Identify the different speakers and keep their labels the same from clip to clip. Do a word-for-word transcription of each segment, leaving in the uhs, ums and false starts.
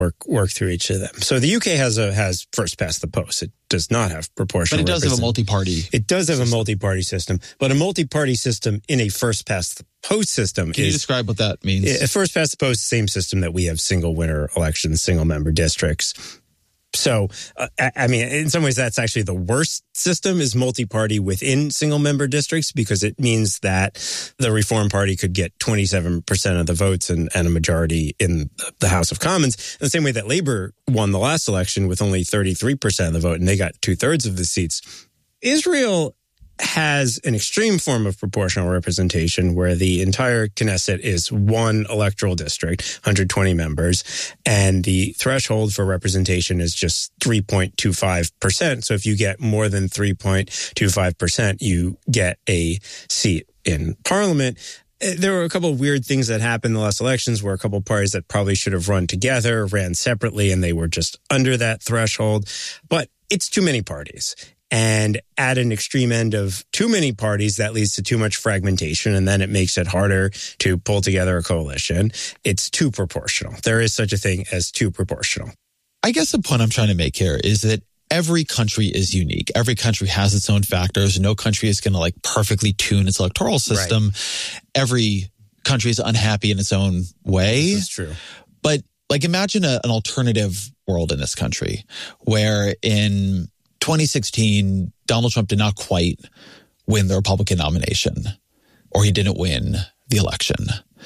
Speaker 1: work work through each of them. So the U K has a has first past the post. It does not have proportional.
Speaker 2: But it does have a multi-party.
Speaker 1: It does have
Speaker 2: system.
Speaker 1: a multi-party system, but a multi-party system in a first past the post system.
Speaker 2: Can
Speaker 1: is,
Speaker 2: you describe what that means?
Speaker 1: A first past the post, same system that we have single winner elections, single member districts. So, uh, I mean, in some ways, that's actually the worst system is multi-party within single-member districts because it means that the Reform Party could get twenty-seven percent of the votes and, and a majority in the House of Commons. In the same way that Labour won the last election with only thirty-three percent of the vote and they got two-thirds of the seats. Israel has an extreme form of proportional representation where the entire Knesset is one electoral district, one hundred twenty members, and the threshold for representation is just three point two five percent. So if you get more than three point two five percent, you get a seat in parliament. There were a couple of weird things that happened in the last elections where a couple of parties that probably should have run together ran separately and they were just under that threshold. But it's too many parties. And at an extreme end of too many parties, that leads to too much fragmentation, and then it makes it harder to pull together a coalition. It's too proportional. There is such a thing as too proportional.
Speaker 2: I guess the point I'm trying to make here is that every country is unique. Every country has its own factors. No country is going to like perfectly tune its electoral system. Right. Every country is unhappy in its own way.
Speaker 1: That's true.
Speaker 2: But like imagine a, an alternative world in this country where in twenty sixteen, Donald Trump did not quite win the Republican nomination, or he didn't win the election.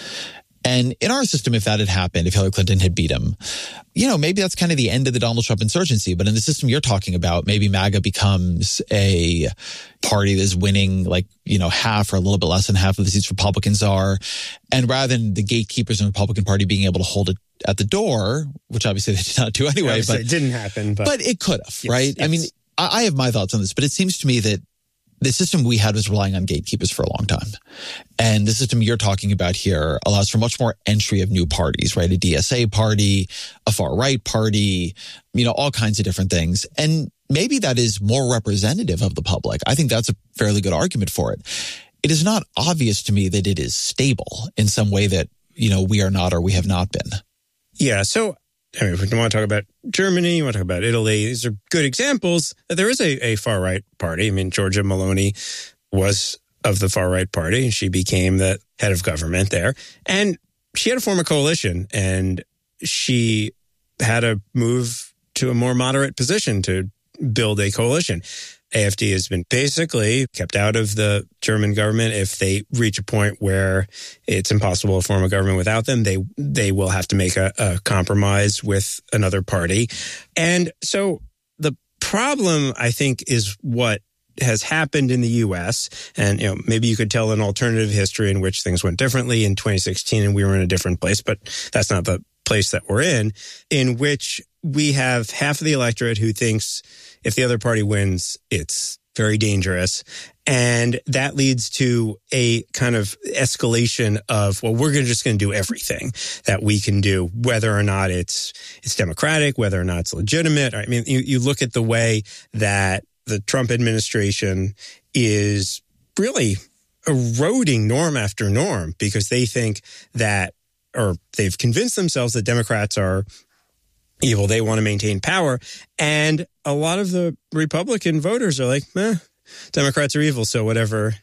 Speaker 2: And in our system, if that had happened, if Hillary Clinton had beat him, you know, maybe that's kind of the end of the Donald Trump insurgency. But in the system you're talking about, maybe MAGA becomes a party that's winning like, you know, half or a little bit less than half of the seats Republicans are. And rather than the gatekeepers in the Republican Party being able to hold it at the door, which obviously they did not do anyway.
Speaker 1: Obviously
Speaker 2: but
Speaker 1: it didn't happen. But,
Speaker 2: but it could have,
Speaker 1: yes,
Speaker 2: right?
Speaker 1: Yes.
Speaker 2: I mean, I have my thoughts on this, but it seems to me that the system we had was relying on gatekeepers for a long time. And the system you're talking about here allows for much more entry of new parties, right? A D S A party, a far-right party, you know, all kinds of different things. And maybe that is more representative of the public. I think that's a fairly good argument for it. It is not obvious to me that it is stable in some way that, you know, we are not or we have not been.
Speaker 1: Yeah, so I mean, if we want to talk about Germany, you want to talk about Italy, these are good examples. There is a, a far-right party. I mean, Giorgia Meloni was of the far-right party, and she became the head of government there. And she had to form a coalition, and she had to move to a more moderate position to build a coalition. A F D has been basically kept out of the German government. If they reach a point where it's impossible to form a government without them, they they will have to make a, a compromise with another party. And so the problem, I think, is what has happened in the U S. And, you know, maybe you could tell an alternative history in which things went differently in twenty sixteen and we were in a different place, but that's not the place that we're in, in which we have half of the electorate who thinks if the other party wins, it's very dangerous. And that leads to a kind of escalation of, well, we're just going to do everything that we can do, whether or not it's it's democratic, whether or not it's legitimate. I mean, you, you look at the way that the Trump administration is really eroding norm after norm because they think that, or they've convinced themselves that Democrats are evil. They want to maintain power. And a lot of the Republican voters are like, eh, Democrats are evil, so whatever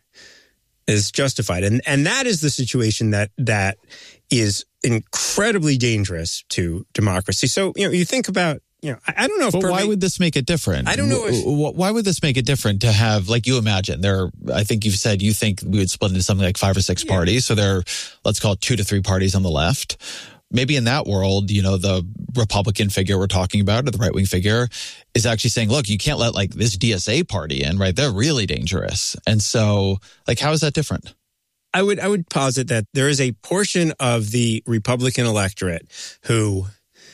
Speaker 1: is justified. And and that is the situation that that is incredibly dangerous to democracy. So, you know, you think about, you know, I, I don't know if...
Speaker 2: But
Speaker 1: perfect,
Speaker 2: why would this make it different?
Speaker 1: I don't know if...
Speaker 2: Why would this make it different to have, like you imagine, there, I think you've said you think we would split into something like five or six yeah. parties. So there are, let's call it two to three parties on the left. Maybe in that world, you know, the Republican figure we're talking about or the right-wing figure is actually saying, look, you can't let like this D S A party in, right? They're really dangerous. And so like, how is that different?
Speaker 1: I would, I would posit that there is a portion of the Republican electorate who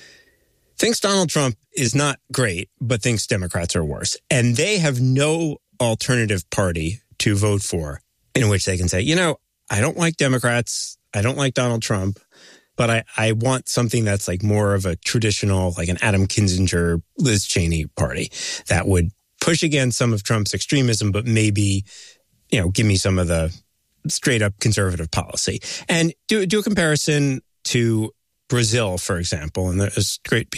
Speaker 1: thinks Donald Trump is not great, but thinks Democrats are worse. And they have no alternative party to vote for in which they can say, you know, I don't like Democrats. I don't like Donald Trump. But I, I want something that's like more of a traditional, like an Adam Kinzinger, Liz Cheney party that would push against some of Trump's extremism, but maybe, you know, give me some of the straight up conservative policy. And do, do a comparison to Brazil, for example, and there's great